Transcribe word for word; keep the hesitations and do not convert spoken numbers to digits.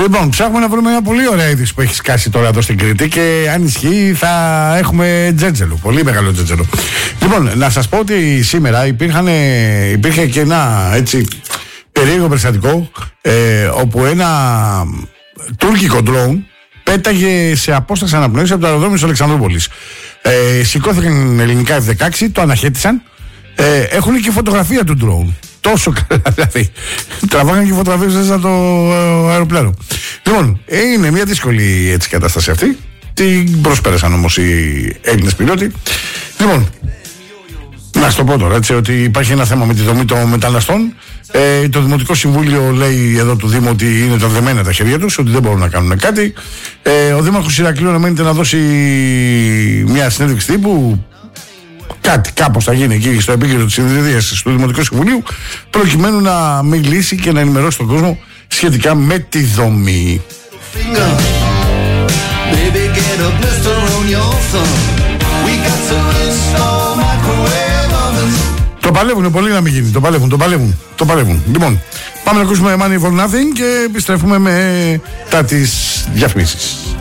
Λοιπόν, ψάχνουμε να βρούμε μια πολύ ωραία είδηση που έχει σκάσει τώρα εδώ στην Κρήτη και αν ισχύει θα έχουμε τζέτζελο. Πολύ μεγάλο τζέτζελο. Λοιπόν, να σας πω ότι σήμερα υπήρχαν, υπήρχε και ένα έτσι περίεργο περιστατικό ε, όπου ένα τουρκικό drone πέταγε σε απόσταση αναπνοής από το αεροδρόμιο της Αλεξανδρούπολης. Ε, σηκώθηκαν ελληνικά εφ δεκαέξι, το αναχέτησαν. Ε, έχουν και φωτογραφία του drone. Τόσο καλά, δηλαδή. Τραβάγαν και φωτογραφίες μέσα το αεροπλάνο. Λοιπόν, είναι μια δύσκολη έτσι κατάσταση αυτή. Την προσπέρασαν όμως οι Έλληνες πιλότοι. Λοιπόν, να σου το πω τώρα, έτσι, ότι υπάρχει ένα θέμα με τη δομή των μεταναστών. Ε, το Δημοτικό Συμβούλιο λέει εδώ του Δήμου ότι είναι τραβδεμένα τα χέρια τους, ότι δεν μπορούν να κάνουν κάτι. Ε, ο Δήμαρχος Ηρακλείου αναμένεται να δώσει μια συνέντευξη τύπου. Κάτι κάπως θα γίνει εκεί στο επίκεντρο της συνεδρίας του Δημοτικού Συμβουλίου, προκειμένου να μιλήσει και να ενημερώσει τον κόσμο σχετικά με τη δομή. Το παλεύουν πολύ να μην γίνει. Το παλεύουν, το παλεύουν, το παλεύουν. Λοιπόν, πάμε να ακούσουμε Money for Nothing και επιστρέφουμε με τα της διαφημίσεις.